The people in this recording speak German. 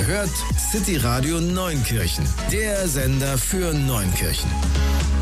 hört City Radio Neunkirchen, der Sender für Neunkirchen.